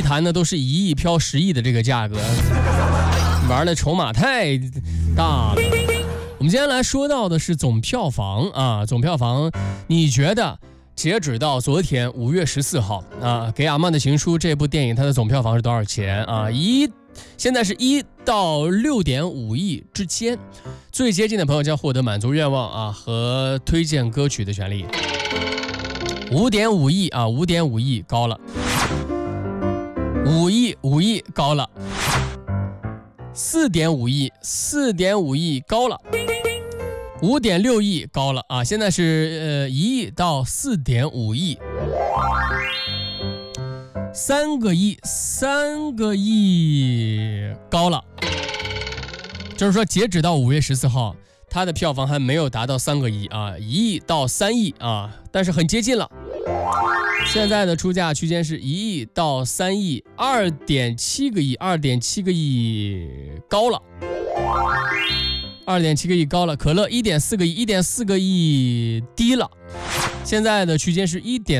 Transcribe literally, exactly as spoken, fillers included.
一谈的都是一亿飘十亿的这个价格，玩的筹码太大了。我们今天来说到的是总票房啊，总票房，你觉得截止到昨天五月十四号啊，《给阿曼的情书》这部电影它的总票房是多少钱啊？一现在是一到六点五亿之间，最接近的朋友将获得满足愿望啊和推荐歌曲的权利。五点五亿啊，五点五亿高了，五亿五亿高了，四点五亿四点五亿高了，五点六亿高了啊！现在是呃一亿到四点五亿。三个亿，三个亿高了，就是说，截止到五月十四号，它的票房还没有达到三个亿啊，一亿到三亿啊，但是很接近了。现在的出价区间是一亿到三亿，二点七个亿，二点七个亿高了，二点七个亿高了。可乐一点四个亿，一点四个亿低了。现在的区间是一点